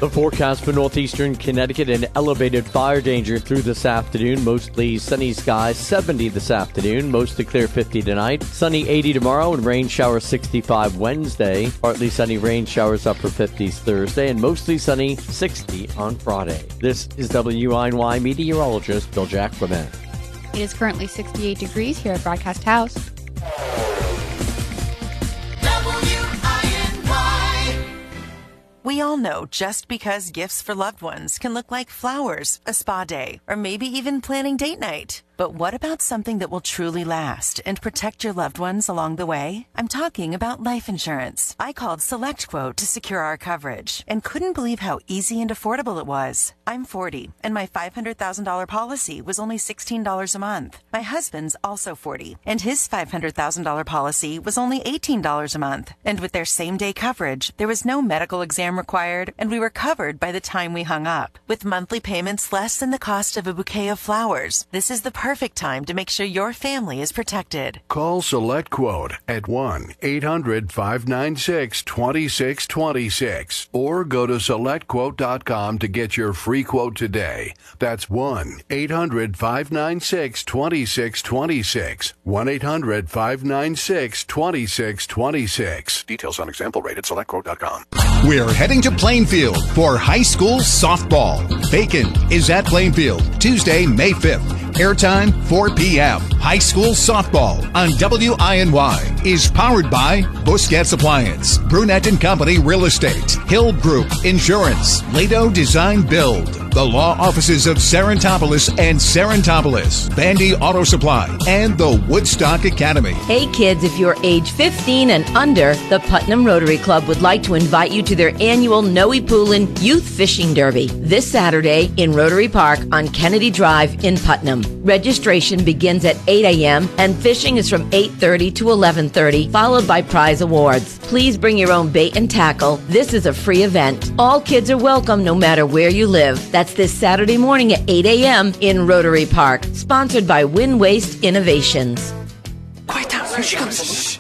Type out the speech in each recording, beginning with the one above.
The forecast for northeastern Connecticut: an elevated fire danger through this afternoon. Mostly sunny skies, 70 this afternoon. Mostly clear, 50 tonight. Sunny, 80 tomorrow, and rain showers 65 Wednesday. Partly sunny, rain showers upper 50s Thursday, and mostly sunny, 60 on Friday. This is WINY meteorologist Bill Jack Clement. It is currently 68 degrees here at Broadcast House. We all know just because gifts for loved ones can look like flowers, a spa day, or maybe even planning date night. But what about something that will truly last and protect your loved ones along the way? I'm talking about life insurance. I called SelectQuote to secure our coverage and couldn't believe how easy and affordable it was. I'm 40, and my $500,000 policy was only $16 a month. My husband's also 40, and his $500,000 policy was only $18 a month. And with their same-day coverage, there was no medical exam required, and we were covered by the time we hung up. With monthly payments less than the cost of a bouquet of flowers, this is the perfect time to make sure your family is protected. Call SelectQuote at 1-800-596-2626 or go to SelectQuote.com to get your free quote today. That's 1-800-596-2626. 1-800-596-2626. Details on example rate at SelectQuote.com. We're heading to Plainfield for high school softball. Bacon is at Plainfield, Tuesday, May 5th. Airtime 4 p.m. High school softball on WINY is powered by Busquets Appliance, Brunette & Company Real Estate, Hill Group Insurance, Lato Design Build, the law offices of Serentopolis and Serentopolis, Bandy Auto Supply, and the Woodstock Academy. Hey kids, if you're age 15 and under, the Putnam Rotary Club would like to invite you to their annual Noe Poolin Youth Fishing Derby this Saturday in Rotary Park on Kennedy Drive in Putnam. Registration begins at 8 a.m. and fishing is from 8:30 to 11:30, followed by prize awards. Please bring your own bait and tackle. This is a free event. All kids are welcome no matter where you live. That's this Saturday morning at 8 a.m. in Rotary Park. Sponsored by Win Waste Innovations. Quiet down, here she comes.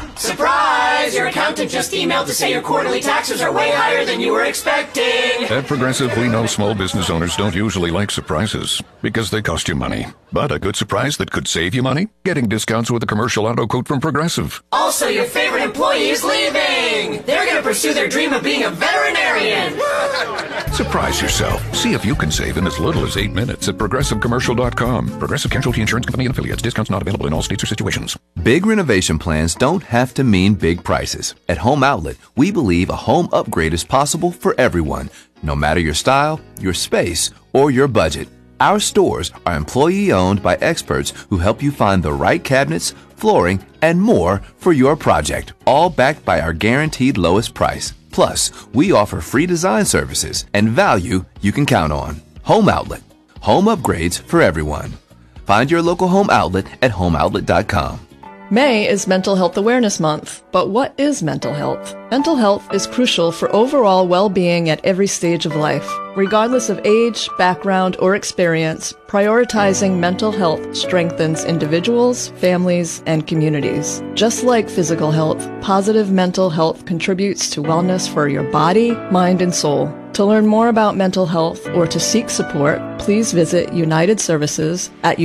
Surprise! Your accountant just emailed to say your quarterly taxes are way higher than you were expecting. At Progressive, we know small business owners don't usually like surprises because they cost you money. But a good surprise that could save you money? Getting discounts with a commercial auto quote from Progressive. Also, your favorite employee is leaving. They're going to pursue their dream of being a veterinarian. Surprise yourself. See if you can save in as little as 8 minutes at ProgressiveCommercial.com. Progressive Casualty Insurance Company and Affiliates. Discounts not available in all states or situations. Big renovation plans don't have to mean big prices. At Home Outlet, we believe a home upgrade is possible for everyone, no matter your style, your space, or your budget. Our stores are employee-owned by experts who help you find the right cabinets, flooring, and more for your project, all backed by our guaranteed lowest price. Plus, we offer free design services and value you can count on. Home Outlet. Home upgrades for everyone. Find your local Home Outlet at homeoutlet.com. May is Mental Health Awareness Month, but what is mental health? Mental health is crucial for overall well-being at every stage of life. Regardless of age, background, or experience, prioritizing mental health strengthens individuals, families, and communities. Just like physical health, positive mental health contributes to wellness for your body, mind, and soul. To learn more about mental health or to seek support, please visit United Services at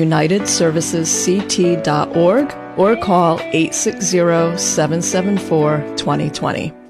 unitedservicesct.org or call 860-774-2020.